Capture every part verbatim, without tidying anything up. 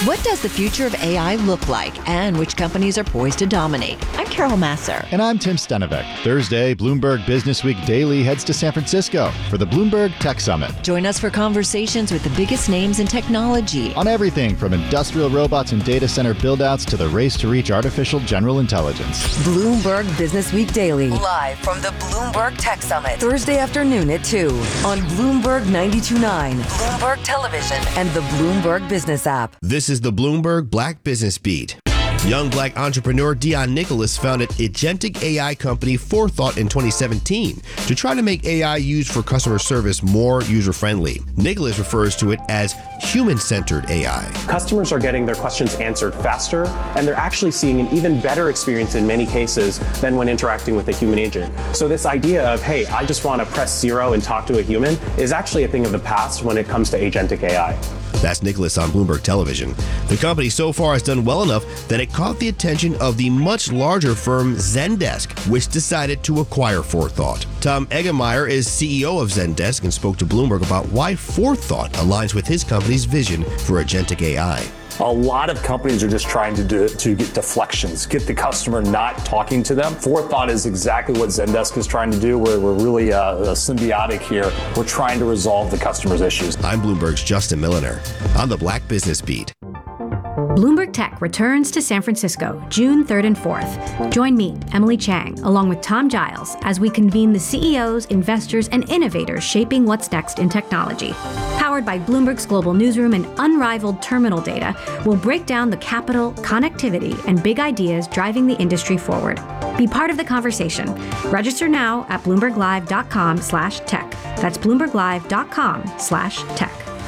What does the future of A I look like, and which companies are poised to dominate? I'm Carol Masser. And I'm Tim Stenovec. Thursday, Bloomberg Business Week Daily heads to San Francisco for the Bloomberg Tech Summit. Join us for conversations with the biggest names in technology. On everything from industrial robots and data center buildouts to the race to reach artificial general intelligence. Bloomberg Business Week Daily. Live from the Bloomberg Tech Summit. Thursday afternoon at two on Bloomberg ninety-two point nine, Bloomberg Television, and the Bloomberg Business app. This is the Bloomberg Black Business Beat. Young black entrepreneur Dion Nicholas founded agentic A I company Forethought in twenty seventeen to try to make A I used for customer service more user-friendly. Nicholas refers to it as human-centered A I. Customers are getting their questions answered faster, and they're actually seeing an even better experience in many cases than when interacting with a human agent. So this idea of, hey, I just want to press zero and talk to a human is actually a thing of the past when it comes to agentic A I. That's Nicholas on Bloomberg Television. The company so far has done well enough that it caught the attention of the much larger firm Zendesk, which decided to acquire Forethought. Tom Eggemeyer is C E O of Zendesk and spoke to Bloomberg about why Forethought aligns with his company's vision for agentic A I. A lot of companies are just trying to do to get deflections, get the customer not talking to them. Forethought is exactly what Zendesk is trying to do. We're, we're really uh, symbiotic here. We're trying to resolve the customer's issues. I'm Bloomberg's Justin Milliner on the Black Business Beat. Bloomberg Tech returns to San Francisco June third and fourth. Join me, Emily Chang, along with Tom Giles, as we convene the C E Os, investors, and innovators shaping what's next in technology. Powered by Bloomberg's global newsroom and unrivaled terminal data, we'll break down the capital, connectivity, and big ideas driving the industry forward. Be part of the conversation. Register now at bloomberglive.com slash tech. That's bloomberglive.com slash tech.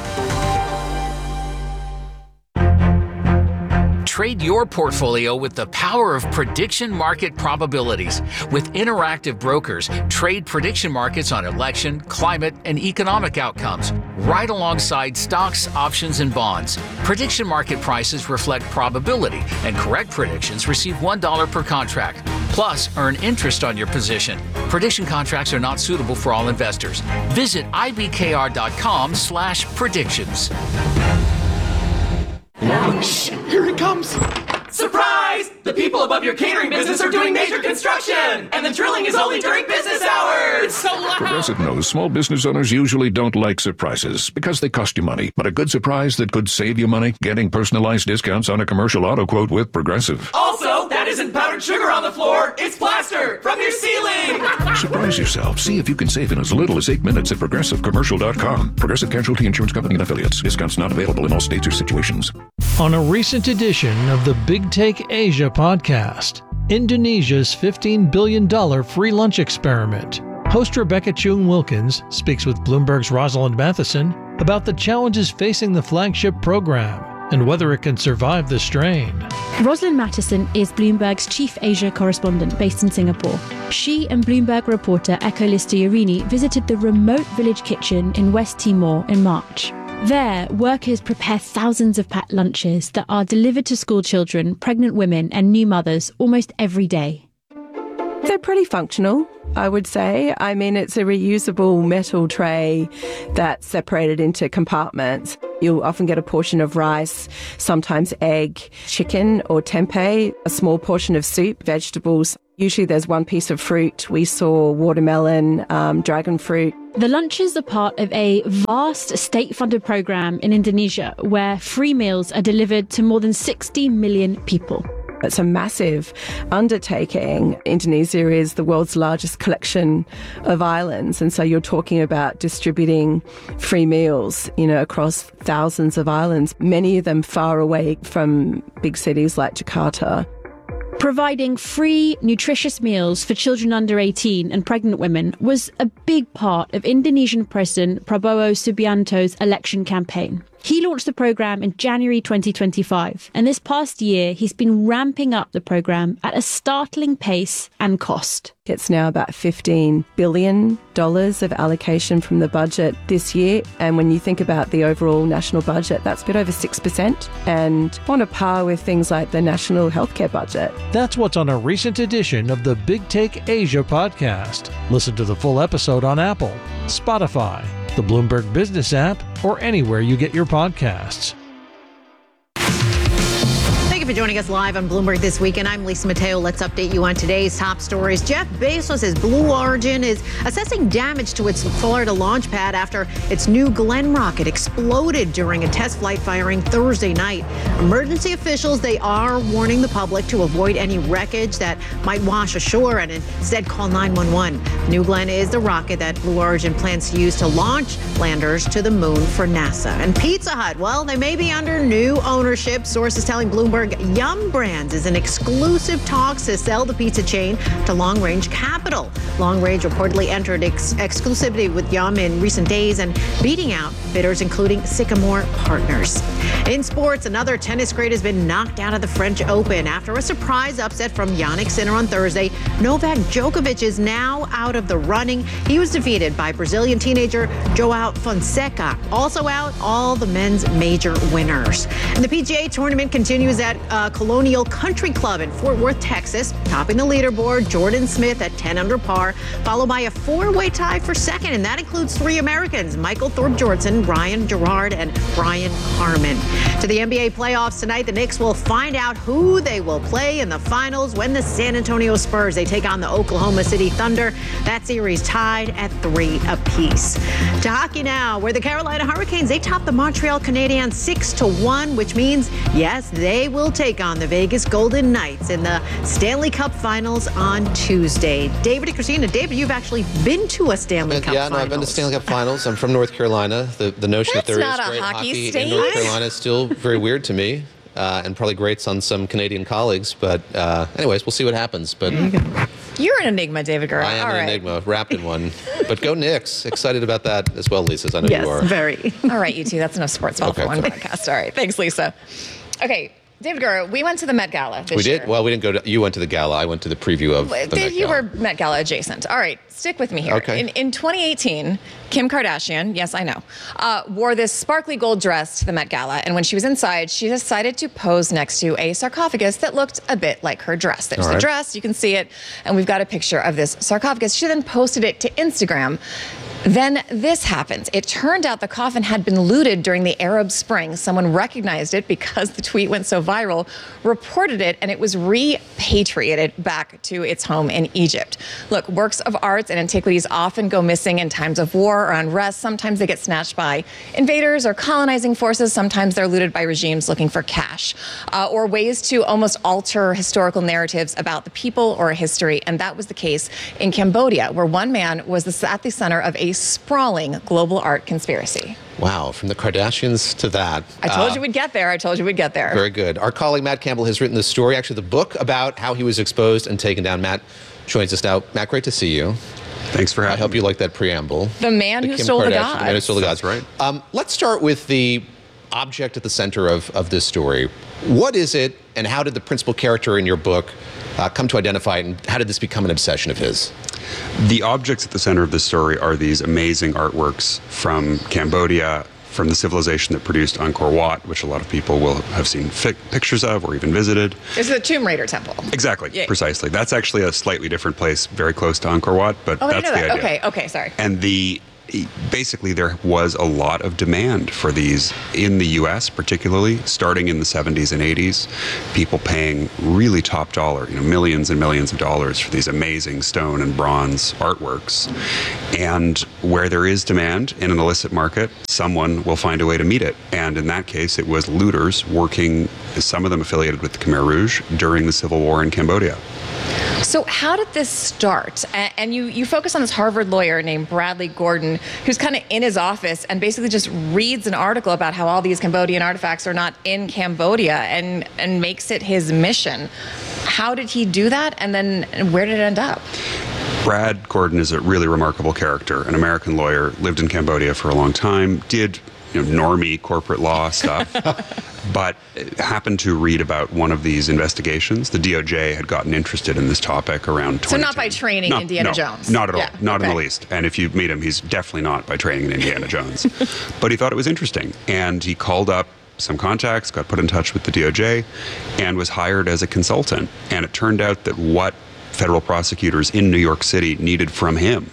Trade your portfolio with the power of prediction market probabilities. With Interactive Brokers, trade prediction markets on election, climate, and economic outcomes, right alongside stocks, options, and bonds. Prediction market prices reflect probability, and correct predictions receive one dollar per contract. Plus, earn interest on your position. Prediction contracts are not suitable for all investors. Visit ibkr.com slash predictions. Shh, here it comes! Surprise! The people above your catering business are doing major construction! And the drilling is only during business hours! It's so loud! Progressive knows small business owners usually don't like surprises because they cost you money. But a good surprise that could save you money? Getting personalized discounts on a commercial auto quote with Progressive. Also, that isn't powdered sugar on the floor, it's plaster from your ceiling! Surprise yourself. See if you can save in as little as eight minutes at progressive commercial dot com. Progressive Casualty Insurance Company and Affiliates. Discounts not available in all states or situations. On a recent edition of the Big Take Asia podcast, Indonesia's fifteen billion dollars free lunch experiment. Host Rebecca Chung Wilkins speaks with Bloomberg's Rosalind Matheson about the challenges facing the flagship program and whether it can survive the strain. Rosalind Matheson is Bloomberg's chief Asia correspondent based in Singapore. She and Bloomberg reporter Eko Listoyarini visited the remote village kitchen in West Timor in March. There, workers prepare thousands of packed lunches that are delivered to school children, pregnant women, and new mothers almost every day. They're pretty functional, I would say. I mean, it's a reusable metal tray that's separated into compartments. You'll often get a portion of rice, sometimes egg, chicken or tempeh, a small portion of soup, vegetables. Usually there's one piece of fruit. We saw watermelon, um, dragon fruit. The lunches are part of a vast state-funded program in Indonesia where free meals are delivered to more than sixty million people. It's a massive undertaking. Indonesia is the world's largest collection of islands. And so you're talking about distributing free meals, you know, across thousands of islands, many of them far away from big cities like Jakarta. Providing free, nutritious meals for children under eighteen and pregnant women was a big part of Indonesian President Prabowo Subianto's election campaign. He launched the program in January twenty twenty-five, and this past year he's been ramping up the program at a startling pace and cost. It's now about fifteen billion dollars of allocation from the budget this year, and when you think about the overall national budget, that's a bit over six percent, and on a par with things like the national healthcare budget. That's what's on a recent edition of the Big Take Asia podcast. Listen to the full episode on Apple, Spotify, the Bloomberg Business app, or anywhere you get your podcasts. you for joining us live on Bloomberg This Weekend. I'm Lisa Mateo. Let's update you on today's top stories. Jeff Bezos' Blue Origin is assessing damage to its Florida launch pad after its New Glenn rocket exploded during a test flight firing Thursday night. Emergency officials, they are warning the public to avoid any wreckage that might wash ashore and instead call nine one one. New Glenn is the rocket that Blue Origin plans to use to launch landers to the moon for NASA. And Pizza Hut, well, they may be under new ownership. Sources telling Bloomberg Yum Brands is in exclusive talks to sell the pizza chain to Long Range Capital. Long Range reportedly entered ex- exclusivity with Yum in recent days and beating out bidders including Sycamore Partners. In sports, another tennis great has been knocked out of the French Open after a surprise upset from Jannik Sinner on Thursday. Novak Djokovic is now out of the running. He was defeated by Brazilian teenager Joao Fonseca. Also out, all the men's major winners. And the P G A tournament continues at uh, Colonial Country Club in Fort Worth, Texas. Topping the leaderboard, Jordan Smith at ten under par, followed by a four-way tie for second, and that includes three Americans, Michael Thorpe-Jordan, Brian Gerard, and Brian Harmon. To the N B A playoffs tonight, the Knicks will find out who they will play in the finals when the San Antonio Spurs, they take on the Oklahoma City Thunder. That series tied at three apiece. To hockey now, where the Carolina Hurricanes, they top the Montreal Canadiens six to one, which means, yes, they will take on the Vegas Golden Knights in the Stanley Cup Finals on Tuesday. David and Christina, David, you've actually been to a Stanley Cup yeah, Finals. no, I've been to Stanley Cup Finals. I'm from North Carolina. The the notion That's that there not is a great hockey hockey state. in North Carolina is still very weird to me, uh, and probably grates on some Canadian colleagues. But uh, anyways, we'll see what happens. But You're an enigma, David Gura. I am All an right. enigma, wrapped in one. But go Knicks. Excited about that as well, Lisa, as I know Yes, you are. very. All right, you two. That's enough sports ball Okay, for one fine. broadcast. All right. Thanks, Lisa. Okay, David Gura, we went to the Met Gala this We year. did? Well, we didn't go to, you went to the gala. I went to the preview of the Met You Gala. were Met Gala adjacent. All right, stick with me here. Okay. In, in twenty eighteen, Kim Kardashian, yes, I know, uh, wore this sparkly gold dress to the Met Gala. And when she was inside, she decided to pose next to a sarcophagus that looked a bit like her dress. There's All the right. dress, you can see it. And we've got a picture of this sarcophagus. She then posted it to Instagram. Then this happens. It turned out the coffin had been looted during the Arab Spring. Someone recognized it because the tweet went so viral, reported it, and it was repatriated back to its home in Egypt. Look, works of arts and antiquities often go missing in times of war or unrest. Sometimes they get snatched by invaders or colonizing forces. Sometimes they're looted by regimes looking for cash uh, or ways to almost alter historical narratives about the people or a history. And that was the case in Cambodia, where one man was the, at the center of a sprawling global art conspiracy. Wow, from the Kardashians to that. I told Uh, you we'd get there. I told you we'd get there. Very good. Our colleague Matt Campbell has written the story, actually the book about how he was exposed and taken down. Matt joins us now. Matt, great to see you. Thanks for having me. I hope you like that preamble. The man who Kim stole the Kardashian, gods. The man who stole the gods. That's right. Um, let's start with the object at the center of, of this story. What is it, and how did the principal character in your book uh, come to identify it, and how did this become an obsession of his? The objects at the center of this story are these amazing artworks from Cambodia, from the civilization that produced Angkor Wat, which a lot of people will have seen fi- pictures of or even visited. This is the Tomb Raider temple. Exactly, Yeah. precisely. That's actually a slightly different place, very close to Angkor Wat, but Oh, I that's didn't know the that. idea. Okay, okay, sorry. And the basically there was a lot of demand for these in the U S, particularly starting in the seventies and eighties. People paying really top dollar, you know, millions and millions of dollars for these amazing stone and bronze artworks. And where there is demand in an illicit market, someone will find a way to meet it. And in that case, it was looters working, some of them affiliated with the Khmer Rouge, during the civil war in Cambodia. So how did this start? A- And you, you focus on this Harvard lawyer named Bradley Gordon, who's kind of in his office and basically just reads an article about how all these Cambodian artifacts are not in Cambodia and, and makes it his mission. How did he do that? And then where did it end up? Brad Gordon is a really remarkable character, an American lawyer, lived in Cambodia for a long time, did you know, normie corporate law stuff, but happened to read about one of these investigations. The D O J had gotten interested in this topic around So not by training No, Indiana no, Jones? Not at all. Yeah, Not in okay. the least. And if you meet him, he's definitely not by training in Indiana Jones. But he thought it was interesting. And he called up some contacts, got put in touch with the D O J, and was hired as a consultant. And it turned out that what federal prosecutors in New York City needed from him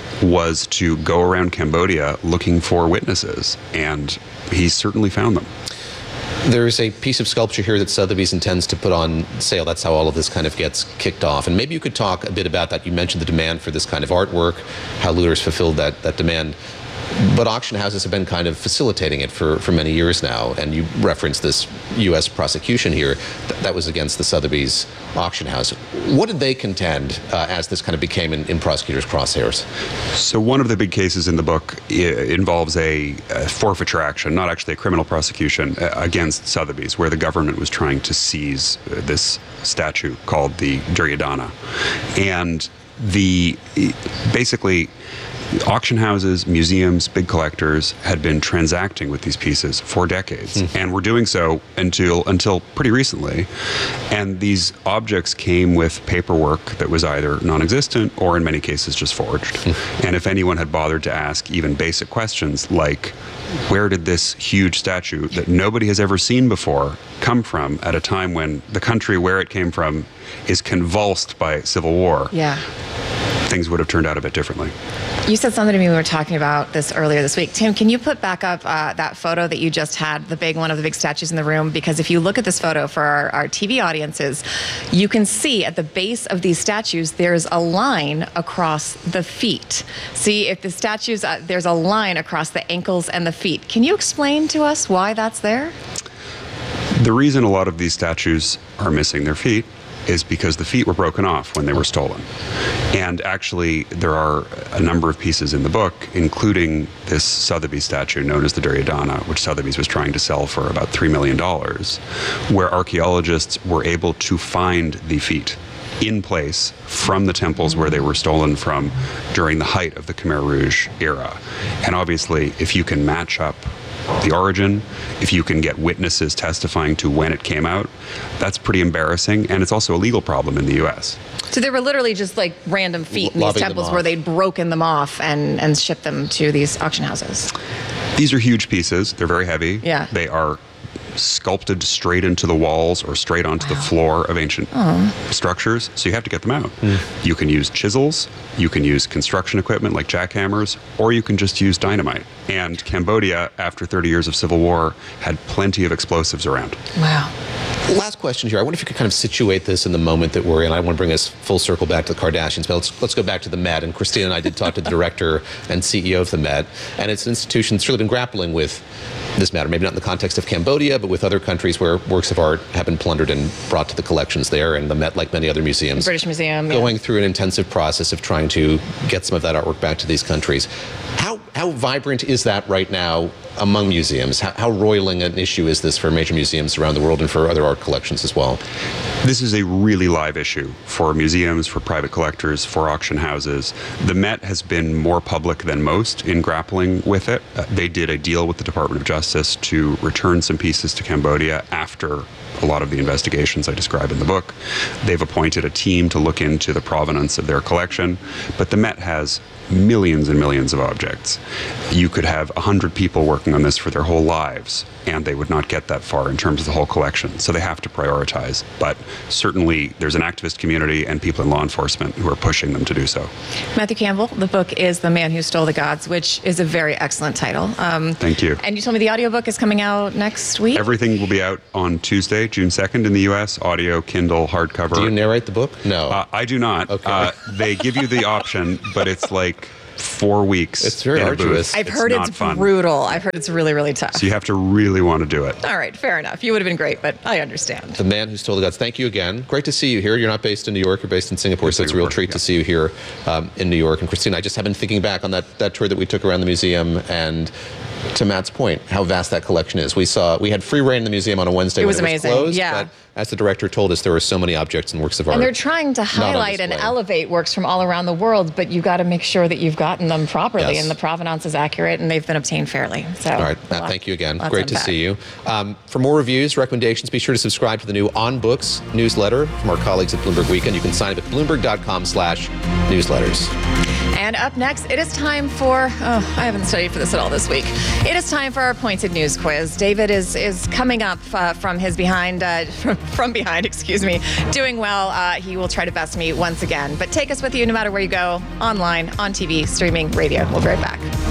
was to go around Cambodia looking for witnesses. And he certainly found them. There's a piece of sculpture here that Sotheby's intends to put on sale. That's how all of this kind of gets kicked off. And maybe you could talk a bit about that. You mentioned the demand for this kind of artwork, how Looters fulfilled that, that demand. But auction houses have been kind of facilitating it for, for many years now. And you referenced this U S prosecution here. Th- that was against the Sotheby's auction house. What did they contend uh, as this kind of became in, in prosecutors' crosshairs? So one of the big cases in the book I- involves a, a forfeiture action, not actually a criminal prosecution, uh, against Sotheby's, where the government was trying to seize uh, this statue called the Duryodhana. And the basically... auction houses, museums, big collectors had been transacting with these pieces for decades, mm. and were doing so until until pretty recently. And these objects came with paperwork that was either non-existent or in many cases just forged. Mm. And if anyone had bothered to ask even basic questions like, where did this huge statue that nobody has ever seen before come from at a time when the country where it came from is convulsed by civil war? Yeah. Things would have turned out a bit differently. You said something to me when we were talking about this earlier this week. Tim, can you put back up uh, that photo that you just had, the big one of the big statues in the room? Because if you look at this photo for our, our T V audiences, you can see at the base of these statues, there's a line across the feet. See, if the statues, uh, there's a line across the ankles and the feet. Can you explain to us why that's there? The reason a lot of these statues are missing their feet is because the feet were broken off when they were stolen. And actually, there are a number of pieces in the book, including this Sotheby's statue known as the Duryodhana, which Sotheby's was trying to sell for about three million dollars, where archaeologists were able to find the feet in place from the temples where they were stolen from during the height of the Khmer Rouge era. And obviously, if you can match up the origin, if you can get witnesses testifying to when it came out, that's pretty embarrassing, and it's also a legal problem in the U S. So they were literally just like random feet in these Lobbing them temples off. where they'd broken them off and, and shipped them to these auction houses. These are huge pieces. They're very heavy. Yeah. They are sculpted straight into the walls or straight onto wow. the floor of ancient Oh. structures, so you have to get them out. Mm. You can use chisels, you can use construction equipment like jackhammers, or you can just use dynamite. And Cambodia, after thirty years of civil war, had plenty of explosives around. Wow. Last question here. I wonder if you could kind of situate this in the moment that we're in. I want to bring us full circle back to the Kardashians, but let's, let's go back to the Met. And Christina and I did talk to the director and C E O of the Met, and it's an institution that's really been grappling with this matter, maybe not in the context of Cambodia, but with other countries where works of art have been plundered and brought to the collections there. And the Met, like many other museums, The British Museum, yeah. going through an intensive process of trying to get some of that artwork back to these countries. How how vibrant is that right now among museums? How, how roiling an issue is this for major museums around the world and for other art collections as well? This is a really live issue for museums, for private collectors, for auction houses. The Met has been more public than most in grappling with it. Uh, they did a deal with the Department of Justice to return some pieces to Cambodia after a lot of the investigations I describe in the book. They've appointed a team to look into the provenance of their collection, but the Met has millions and millions of objects. You could have one hundred people working on this for their whole lives, and they would not get that far in terms of the whole collection. So they have to prioritize. But certainly there's an activist community and people in law enforcement who are pushing them to do so. Matthew Campbell, the book is The Man Who Stole the Gods, which is a very excellent title. Um, Thank you. And you told me the audiobook is coming out next week? Everything will be out on Tuesday, June second in the U S, audio, Kindle, hardcover. Do you narrate the book? No. Uh, I do not. Okay. Uh, they give you the option, but it's like four weeks. It's very in a arduous. booth. I've heard not it's fun. brutal. I've heard it's really, really tough. So you have to really want to do it. All right, fair enough. You would have been great, but I understand. The Man Who Stole the Gods. Thank you again. Great to see you here. You're not based in New York. You're based in Singapore, In so it's a real Singapore, treat yeah. to see you here um, in New York. And Christina, I just have been thinking back on that, that tour that we took around the museum, and to Matt's point, how vast that collection is. We saw, we had free reign in the museum on a Wednesday It when was it was amazing, closed, yeah. but as the director told us, there were so many objects and works of art. And they're trying to on highlight and display. elevate works from all around the world, but you got to make sure that you've gotten them properly Yes. and the provenance is accurate and they've been obtained fairly. So, All right, a Matt, lot- thank you again. lots Great to unpack. see you. Um, for more reviews, recommendations, be sure to subscribe to the new On Books newsletter from our colleagues at Bloomberg Weekend. You can sign up at bloomberg.com slash newsletters. And up next, it is time for, oh, I haven't studied for this at all this week. It is time for our Pointed News quiz. David is is coming up uh, from his behind, uh, from, from behind, excuse me, doing well. Uh, he will try to best me once again. But take us with you no matter where you go, online, on T V, streaming, radio. We'll be right back.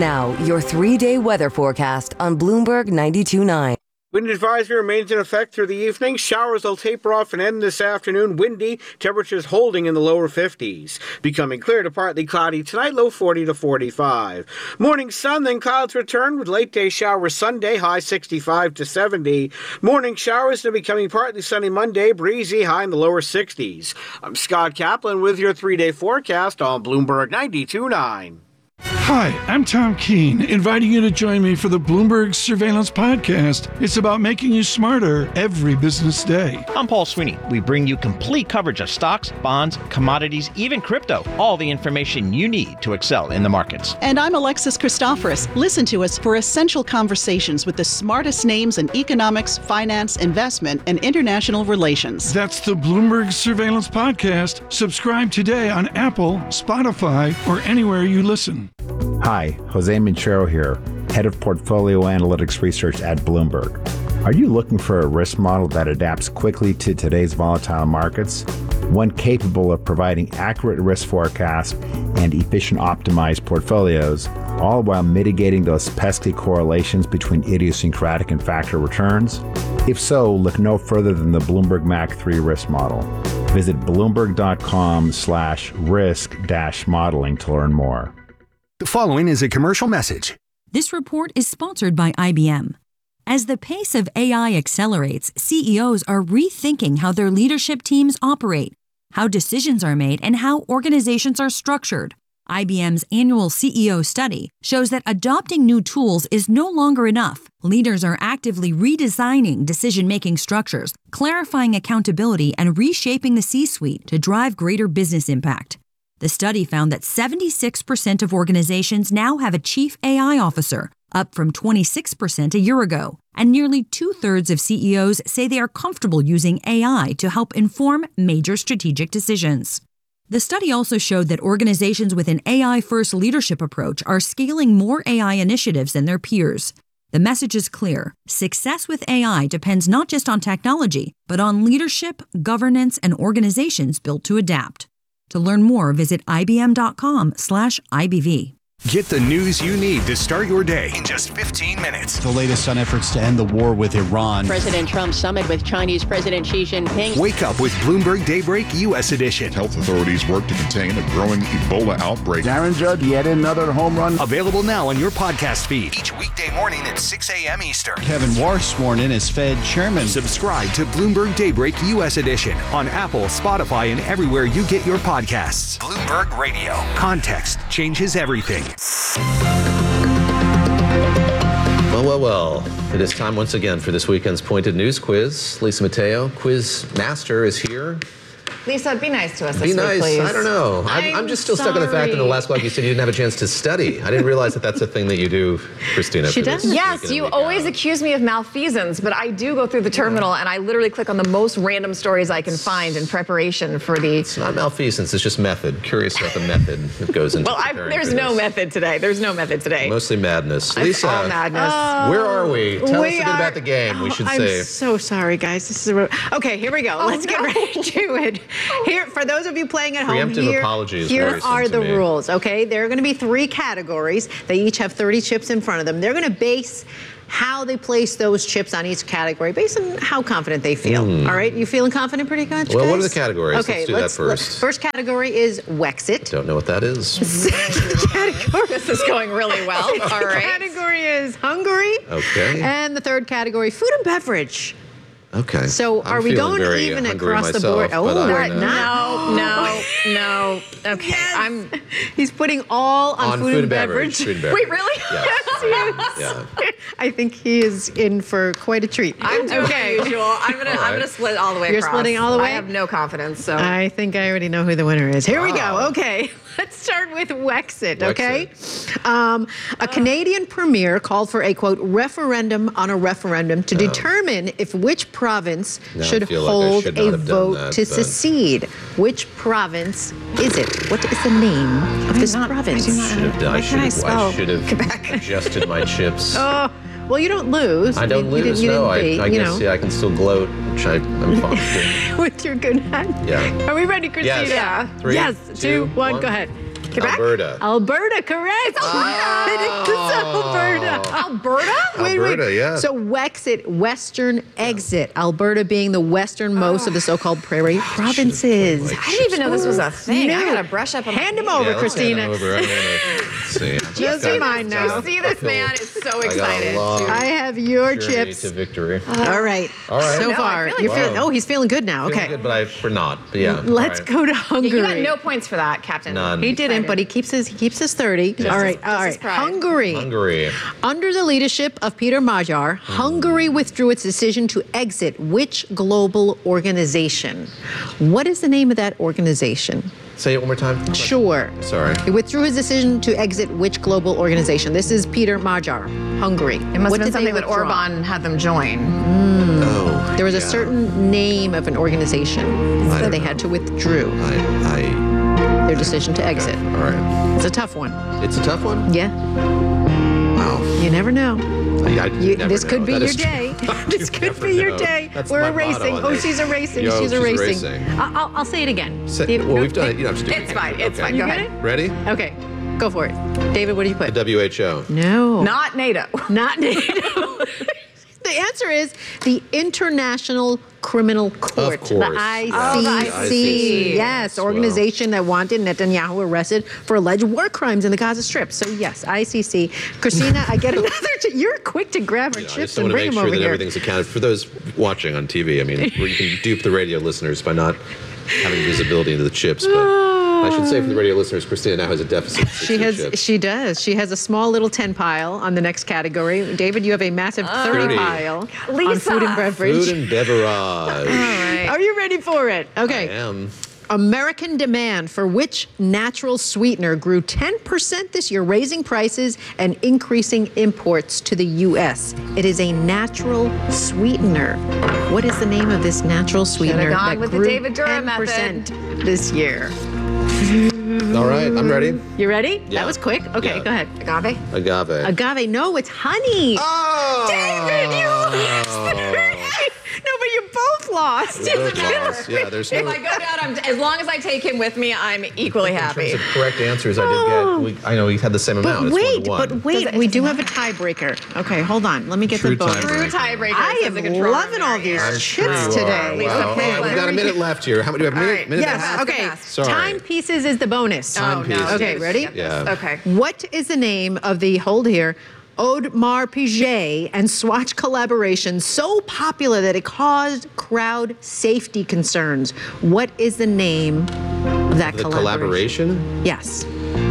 Now, your three-day weather forecast on Bloomberg ninety-two point nine. Wind advisory remains in effect through the evening. Showers will taper off and end this afternoon. Windy, temperatures holding in the lower fifties. Becoming clear to partly cloudy tonight, low forty to forty-five. Morning sun, then clouds return with late day showers Sunday, high sixty-five to seventy. Morning showers to becoming partly sunny Monday, breezy, high in the lower sixties. I'm Scott Kaplan with your three-day forecast on Bloomberg ninety-two point nine. Hi, I'm Tom Keene, inviting you to join me for the Bloomberg Surveillance Podcast. It's about making you smarter every business day. I'm Paul Sweeney. We bring you complete coverage of stocks, bonds, commodities, even crypto. All the information you need to excel in the markets. And I'm Alexis Christoforous. Listen to us for essential conversations with the smartest names in economics, finance, investment, and international relations. That's the Bloomberg Surveillance Podcast. Subscribe today on Apple, Spotify, or anywhere you listen. Hi, Jose Minchero here, Head of Portfolio Analytics Research at Bloomberg. Are you looking for a risk model that adapts quickly to today's volatile markets? One capable of providing accurate risk forecasts and efficient optimized portfolios, all while mitigating those pesky correlations between idiosyncratic and factor returns? If so, look no further than the Bloomberg M A C three risk model. Visit bloomberg.com slash risk dash modeling to learn more. The following is a commercial message. This report is sponsored by I B M. As the pace of A I accelerates, C E Os are rethinking how their leadership teams operate, how decisions are made, and how organizations are structured. I B M's annual C E O study shows that adopting new tools is no longer enough. Leaders are actively redesigning decision-making structures, clarifying accountability, and reshaping the C-suite to drive greater business impact. The study found that seventy-six percent of organizations now have a chief A I officer, up from twenty-six percent a year ago, and nearly two-thirds of C E Os say they are comfortable using A I to help inform major strategic decisions. The study also showed that organizations with an A I-first leadership approach are scaling more A I initiatives than their peers. The message is clear. Success with A I depends not just on technology, but on leadership, governance, and organizations built to adapt. To learn more, visit ibm.com slash IBV. Get the news you need to start your day in just fifteen minutes. The latest on efforts to end the war with Iran. President Trump's summit with Chinese President Xi Jinping. Wake up with Bloomberg Daybreak U S edition. Health authorities work to contain a growing Ebola outbreak. Darren Judd, yet another home run. Available now on your podcast feed. Each weekday morning at six a.m. Eastern. Kevin Warsh sworn in as Fed chairman. Subscribe to Bloomberg Daybreak U S edition on Apple, Spotify, and everywhere you get your podcasts. Bloomberg Radio. Context changes everything. Well, well, well. It is time once again for this weekend's Pointed News Quiz. Lisa Mateo, quiz master, is here. Lisa, be nice to us Be this nice. week, please. I don't know. I'm, I'm, I'm just still sorry. stuck on the fact that in the last block you said you didn't have a chance to study. I didn't realize that that's a thing that you do, Christina. She does. Yes, you always accuse me of malfeasance, but I do go through the terminal and I literally click on the most random stories I can find in preparation for the... It's not malfeasance, it's just method. Curious about the method that goes into Well, I, there's no method today. There's no method today. Mostly madness. It's Lisa, all madness. Uh, where are we? Tell we us a bit are, about the game, we should I'm say. I'm so sorry, guys. This is a, okay, here we go. Oh, Let's no. get right to it. Here, for those of you playing at home, Preemptive here, apology is here worrisome are to the me. rules, okay? There are going to be three categories. They each have thirty chips in front of them. They're going to base how they place those chips on each category based on how confident they feel. Mm. All right? You feeling confident pretty much, Well, guys? what are the categories? Okay, let's do let's, that first. First category is Wexit. Don't know what that is. category. This is going really well. All right. Category is Hungary. Okay. And the third category, food and beverage. Okay. So I'm are we feeling going very even hungry across myself, the board? but Oh, I'm, we're uh, not. No, no, no. Okay, Yes. I'm... He's putting all on, On food and beverage. Food and beverage. Wait, really? Yes. Yes. Yeah. I think he is in for quite a treat. I'm doing okay. the usual. I'm gonna, All I'm right. gonna split all the way You're across. splitting all the way? I have no confidence, so... I think I already know who the winner is. Here we go. Wow. Okay, let's start with Wexit, okay? Um, a Canadian premier called for a, quote, referendum on a referendum to determine if which province Now I should feel like I hold should not a have done vote that, to but- secede. Which province is it? What is the name of this province? Should have done. I Why should can't I have, spell I should have adjusted my chips. Oh, well, you don't lose. I don't mean, you lose. didn't- you No, I, didn't beat, I you guess know. yeah, I can still gloat, which I, I'm fine with doing. With your good hand. Yeah. Are we ready, Christina? Yes. Three, yes. two, Two, one. one. Go ahead. Quebec? Alberta. Alberta, correct. Oh. It is Alberta. Alberta? Wait, Alberta, wait. yeah. So Wexit, Western Exit. Alberta being the westernmost of the so-called prairie provinces. I didn't even know this was a thing. I No. gotta brush up on Hand my him over, Yeah, let's hand Christina. him over. I wanna- let's see. Just be mine Do now. you see this man is so I got a excited. long I have your journey chips. to victory. All right. All right. So No, I far, feel like you're wow. feeling. Oh, he's feeling good now. Feeling Okay. good, but I, we're not. But yeah. Let's all right. go to Yeah, Hungary. you got no points for that, Captain. None. He didn't, but he keeps his he keeps his thirty. Yeah. All right, Just all his right. pride. Hungary. Hungary. Under the leadership of Peter Magyar, Hungary withdrew its decision to exit which global organization? What is the name of that organization? Say it one more time. Sure. Sorry. He withdrew his decision to exit which global organization? This is Peter Magyar, Hungary. It must What have been did they something that withdraw? Orban had them join. Oh. There was a yeah. certain name of an organization I that don't they know. had to withdraw I. their decision to exit. I all right. It's a tough one. It's a tough one. Yeah. Wow. You never know. I, I You, never this know. could be That your is day. true. This You could never be your know. day. That's We're my motto erasing. on Oh, this. she's erasing. Yo, she's she's erasing. erasing. I- I'll, I'll say it again. Say, David, well, no, we've done it. Dave- You don't have to do it. It's again. fine. It's Okay. fine. You Go get ahead. it? Ready? Okay, go for it. David, what do you The put? W H O. No. Not NATO. Not NATO. The answer is the International Criminal Court, Of the course. I C C. Oh, the I C C. Yes, Well. organization that wanted Netanyahu arrested for alleged war crimes in the Gaza Strip. So yes, I C C. Christina, I get another. Ch- you're quick to grab her You know, I chips just and want to bring make them sure over that here. everything's accounted for those watching on T V. I mean, where you can dupe the radio listeners by not having visibility into the chips. But I should say for the radio listeners, Christina now has a deficit. of She sixty has. chips. She does. She has a small little ten pile on the next category. David, you have a massive thirty thirty. pile on Lisa. food and beverage. Food and beverage. Are you ready for it? Okay. I am. American demand for which natural sweetener grew ten percent this year, raising prices and increasing imports to the U S. It is a natural sweetener. What is the name of this natural sweetener gone that with the grew David Durham ten percent this year? All right, I'm ready. You ready? Yeah. That was quick. Okay, Yeah. go ahead. Agave? Agave. Agave. No, it's honey. Oh! David, you lost. No, but you both lost. We both lost. Yeah, there's no. If I go down, I'm, as long as I take him with me, I'm equally In happy. terms of correct answers, I did get. We, I know we had the same amount. But It's wait, one to one. but wait, we do have a tiebreaker. Okay, hold on. Let me get True the bonus. tiebreaker. True tiebreaker. I says am the controller loving all Mary these Ann. I'm chips sure you today. are. Lisa, Wow. please All right, let we've got a me- minute left here. How many do we have? Minute, right. minute Yes, and a half. okay. fast. Sorry. Timepieces is the bonus. Timepiece. no. Okay, ready? Yeah. Okay. What is the name of the, hold here, Audemars Piguet and Swatch collaboration so popular that it caused crowd safety concerns? What is the name of that The collaboration? collaboration? Yes.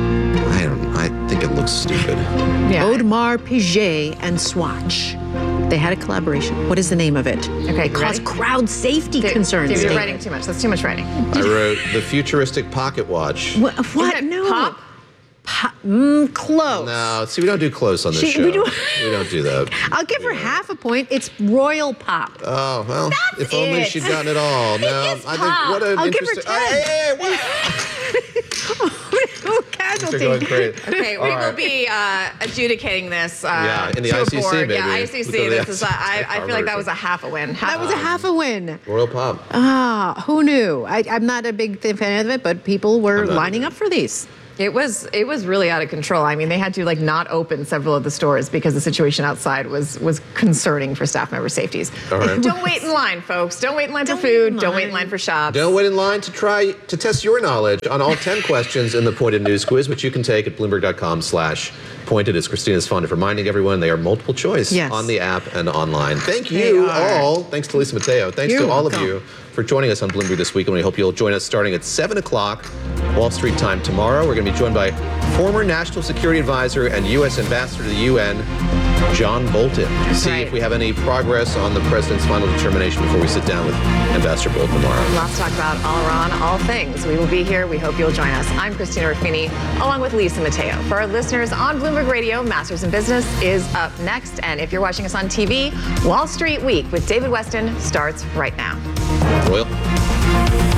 I don't. I think it looks stupid. Yeah. Audemars Piguet and Swatch. They had a collaboration. What is the name of it? Okay, It you caused ready? crowd safety Dave, concerns. Dave, you're David. writing too much. That's too much writing. I wrote the futuristic pocket watch. What? what? Isn't it No. pop? Pa- mm, close. No, see, we don't do close on this She- show. we do- we don't do that. I'll give her half a point. It's Royal Pop. Oh well, That's if only it. she'd gotten it all. No, is I think pop. what an I'll give her interesting. ten. Hey, hey, what? They're Casualty. going crazy. Okay, we All will right. be uh, adjudicating this. Uh, Yeah, in the to a I C C board. maybe. Yeah, I Let's C go C. to the This is. Uh, I, I feel like that version. was a half a win. Half That was a half a win. Royal Pop. Ah, who knew? I, I'm not a big fan of it, but people were I'm not lining either. up for these. It was it was really out of control. I mean, they had to like not open several of the stores because the situation outside was was concerning for staff member safeties. All right. Don't wait in line, folks. Don't wait in line Don't for wait in food. Don't wait in line. line for shops. Don't wait in line to try to test your knowledge on all ten questions in the Pointed News Quiz, which you can take at bloomberg.com slash pointed. As Christina's fond of reminding everyone, they are multiple choice Yes. on the app and online. Thank They you are. all. Thanks to Lisa Mateo. Thanks You're to all welcome. of you for joining us on Bloomberg this week, and we hope you'll join us starting at seven o'clock Wall Street time tomorrow. We're going to be joined by former National Security Advisor and U S Ambassador to the U N, John Bolton, to see right. if we have any progress on the president's final determination before we sit down with Ambassador Bolton tomorrow. Lots to talk about all around, all things. We will be here. We hope you'll join us. I'm Christina Ruffini, along with Lisa Mateo. For our listeners on Bloomberg Radio, Masters in Business is up next. And if you're watching us on T V, Wall Street Week with David Weston starts right now. Royal.